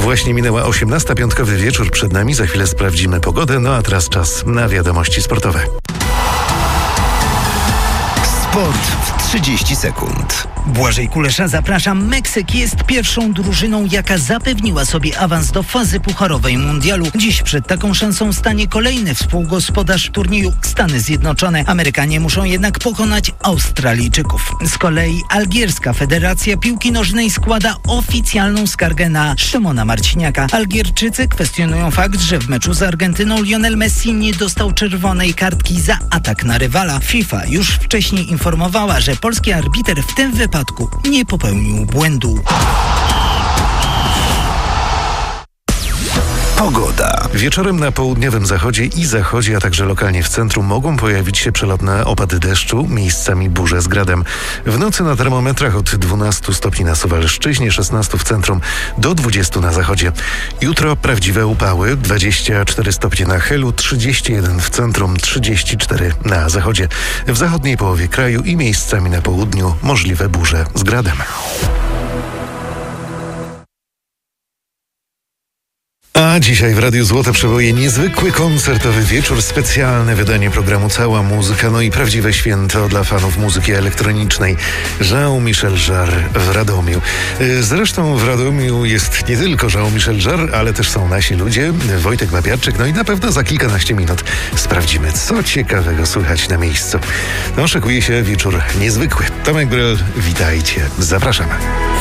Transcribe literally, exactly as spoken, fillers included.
Właśnie minęła osiemnasta, piątkowy wieczór przed nami. Za chwilę sprawdzimy pogodę, no a teraz czas na wiadomości sportowe. Sport w trzydzieści sekund. Błażej Kulesza, zapraszam. Meksyk jest pierwszą drużyną, jaka zapewniła sobie awans do fazy pucharowej mundialu. Dziś przed taką szansą stanie kolejny współgospodarz turnieju, Stany Zjednoczone. Amerykanie muszą jednak pokonać Australijczyków. Z kolei Algierska Federacja Piłki Nożnej składa oficjalną skargę na Szymona Marciniaka. Algierczycy kwestionują fakt, że w meczu z Argentyną Lionel Messi nie dostał czerwonej kartki za atak na rywala. FIFA już wcześniej informowała, że polski arbiter w tym wypadku nie popełnił błędu. Pogoda. Wieczorem na południowym zachodzie i zachodzie, a także lokalnie w centrum mogą pojawić się przelotne opady deszczu, miejscami burze z gradem. W nocy na termometrach od dwunastu stopni na Suwalszczyźnie, szesnastu w centrum, do dwudziestu na zachodzie. Jutro prawdziwe upały, dwadzieścia cztery stopnie na Helu, trzydzieści jeden w centrum, trzydzieści cztery na zachodzie. W zachodniej połowie kraju i miejscami na południu możliwe burze z gradem. A dzisiaj w Radiu Złote Przeboje niezwykły koncertowy wieczór, specjalne wydanie programu Cała Muzyka, no i prawdziwe święto dla fanów muzyki elektronicznej. Jean-Michel Jarre w Radomiu. Zresztą w Radomiu jest nie tylko Jean-Michel Jarre, ale też są nasi ludzie, Wojtek Babiarczyk, no i na pewno za kilkanaście minut sprawdzimy, co ciekawego słychać na miejscu. No, szykuje się wieczór niezwykły. Tomek Brel, witajcie, zapraszamy.